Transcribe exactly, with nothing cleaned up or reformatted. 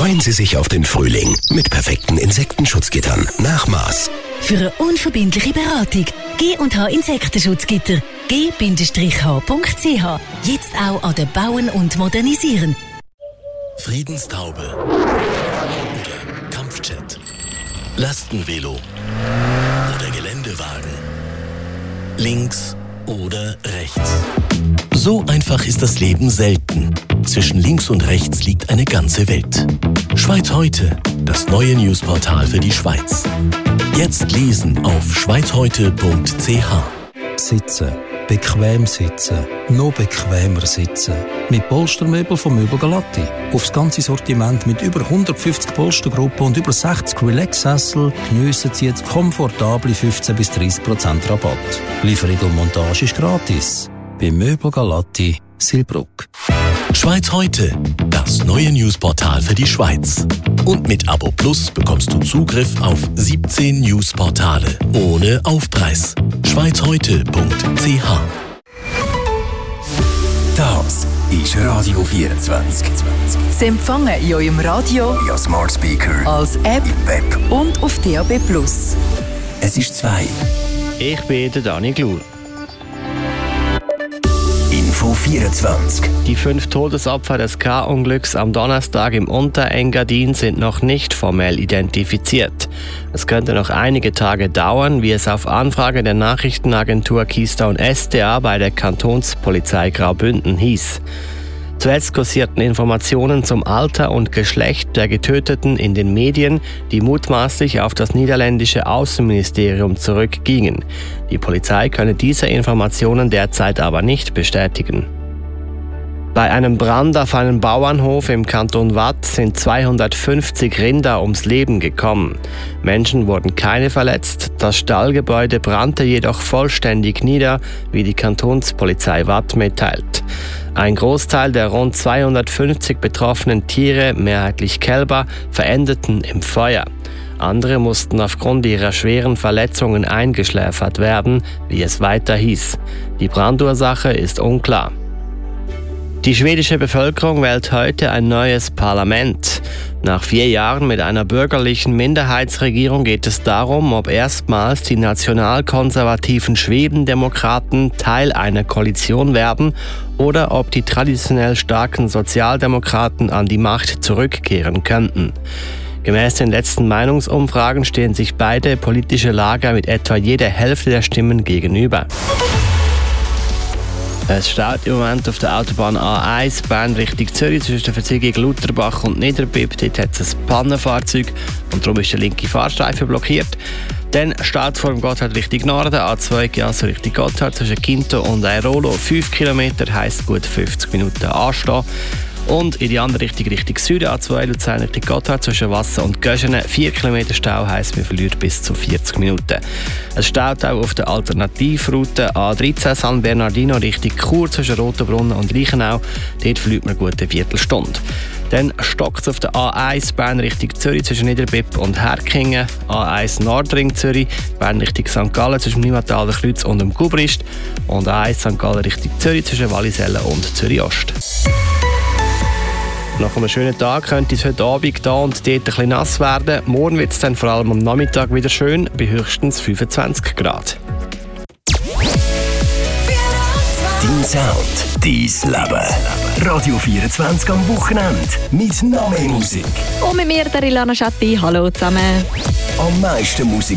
Freuen Sie sich auf den Frühling mit perfekten Insektenschutzgittern nach Maß. Für eine unverbindliche Beratung G und H Insektenschutzgitter. g Bindestrich h Punkt c h. Jetzt auch an den Bauen und Modernisieren. Friedenstaube oder Kampfjet, Lastenvelo oder Geländewagen, links oder rechts. So einfach ist das Leben selten. Zwischen links und rechts liegt eine ganze Welt. Schweiz heute, das neue Newsportal für die Schweiz. Jetzt lesen auf schweiz heute punkt c h. Sitzen. Bequem sitzen. Noch bequemer sitzen. Mit Polstermöbel von Möbel Galatti. Aufs ganze Sortiment mit über hundertfünfzig Polstergruppen und über sechzig Relax-Sessel geniessen Sie jetzt komfortable fünfzehn bis dreißig Prozent Rabatt. Lieferung und Montage ist gratis. Bei Möbel Galatti, Silbruck. Schweiz heute, das neue Newsportal für die Schweiz. Und mit Abo Plus bekommst du Zugriff auf siebzehn Newsportale ohne Aufpreis. schweiz heute punkt c h. Das ist Radio vierundzwanzig. Sie empfangen in eurem Radio, Ja, Smart Speaker, als App im Web und auf D A B plus. Es ist zwei. Ich bin der Dani Glur. Info vierundzwanzig. Die fünf Todesopfer des Car-Unglücks am Donnerstag im Unterengadin sind noch nicht formell identifiziert. Es könnte noch einige Tage dauern, wie es auf Anfrage der Nachrichtenagentur Keystone S D A bei der Kantonspolizei Graubünden hieß. Zuletzt kursierten Informationen zum Alter und Geschlecht der Getöteten in den Medien, die mutmaßlich auf das niederländische Außenministerium zurückgingen. Die Polizei könne diese Informationen derzeit aber nicht bestätigen. Bei einem Brand auf einem Bauernhof im Kanton Waadt sind zweihundertfünfzig Rinder ums Leben gekommen. Menschen wurden keine verletzt, das Stallgebäude brannte jedoch vollständig nieder, wie die Kantonspolizei Waadt mitteilt. Ein Großteil der rund zweihundertfünfzig betroffenen Tiere, mehrheitlich Kälber, verendeten im Feuer. Andere mussten aufgrund ihrer schweren Verletzungen eingeschläfert werden, wie es weiter hieß. Die Brandursache ist unklar. Die schwedische Bevölkerung wählt heute ein neues Parlament. Nach vier Jahren mit einer bürgerlichen Minderheitsregierung geht es darum, ob erstmals die nationalkonservativen Schwedendemokraten Teil einer Koalition werden oder ob die traditionell starken Sozialdemokraten an die Macht zurückkehren könnten. Gemäß den letzten Meinungsumfragen stehen sich beide politische Lager mit etwa jeder Hälfte der Stimmen gegenüber. Es steht im Moment auf der Autobahn A eins, Bern Richtung Zürich, zwischen der Verzweigung Lutherbach und Niederbipp. Dort hat es ein Pannenfahrzeug und darum ist der linke Fahrstreifen blockiert. Dann steht vor dem Gotthard Richtung Norden, A zwei also Richtung Gotthard, zwischen Quinto und Airolo. fünf Kilometer heisst gut fünfzig Minuten anstehen. Und in die andere Richtung, Richtung Süden, A zwei Luzern Richtung Gotthard, zwischen Wasser und Göschenen. vier Kilometer Stau heisst, man verliert bis zu vierzig Minuten. Es staut auch auf der Alternativroute A dreizehn San Bernardino Richtung Chur, zwischen Rotenbrunnen und Reichenau. Dort verliert man gut eine Viertelstunde. Dann stockt es auf der A eins Bern Richtung Zürich zwischen Niederbipp und Herkingen. A eins Nordring Zürich, Bern Richtung Sankt Gallen zwischen Nimataler Kreuz und dem Gubrist. Und A eins Sankt Gallen Richtung Zürich zwischen Wallisellen und Zürich Ost. Nach einem schönen Tag könnte es heute Abend da und dort ein bisschen nass werden. Morgen wird es dann vor allem am Nachmittag wieder schön, bei höchstens fünfundzwanzig Grad. Dein Sound, dein Leben. Radio vierundzwanzig am Wochenende. Mit noch mehr Musik. Und mit mir, der Ilana Schatti. Hallo zusammen. Am meisten Musik